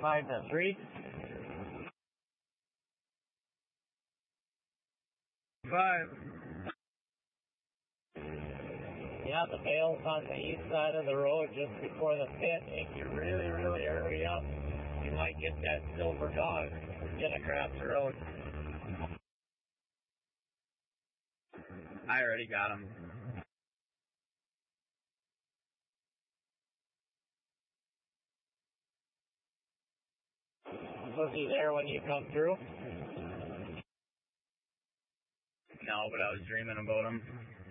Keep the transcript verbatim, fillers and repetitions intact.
five to three. Five. Yeah, the bale's on the east side of the road just before the pit. If you really, really hurry up, you might get that silver dog get across the road. I already got him. Was he there when you come through? No, but I was dreaming about him.